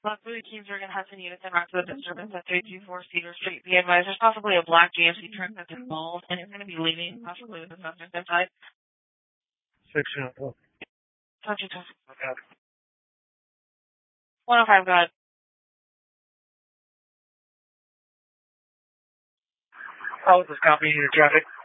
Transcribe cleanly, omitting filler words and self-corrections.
Luckily, teams are going to have to need to come out to the disturbance at 324 Cedar Street. Be advised, there's possibly a black GMC truck that's involved, and it's going to be leaving, possibly with the subject inside. 6-2. Subject is 105, go ahead. How is this copy? Traffic?